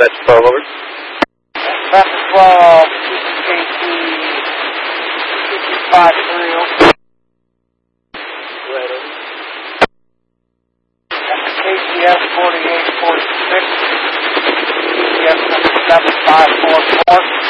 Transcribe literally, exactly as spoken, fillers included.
Dispatch twelve, over. Dispatch twelve, K T two two five three, over. Right, over. That's K T S forty-eight forty-six, K T S number seven five four four.